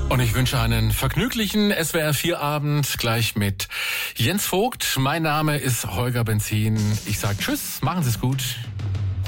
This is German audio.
Und ich wünsche einen vergnüglichen SWR4-Abend gleich mit Jens Vogt. Mein Name ist Holger Benzin. Ich sage Tschüss, machen Sie es gut.